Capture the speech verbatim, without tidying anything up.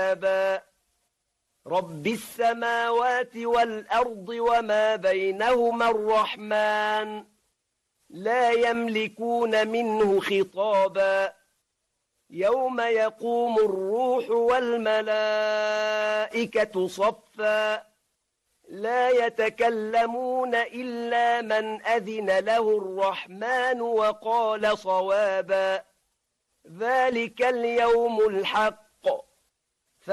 كتابا رب السماوات والأرض وما بينهما الرحمن لا يملكون منه خطابا يوم يقوم الروح والملائكة صفا لا يتكلمون إلا من أذن له الرحمن وقال صوابا ذلك اليوم الحق